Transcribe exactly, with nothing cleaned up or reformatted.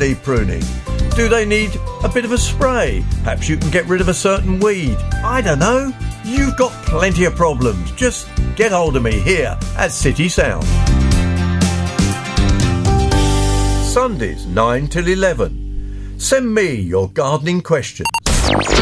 need pruning? Do they need a bit of a spray? Perhaps you can get rid of a certain weed. I don't know. You've got plenty of problems. Just get hold of me here at City Sound. Sundays nine till eleven. Send me your gardening questions.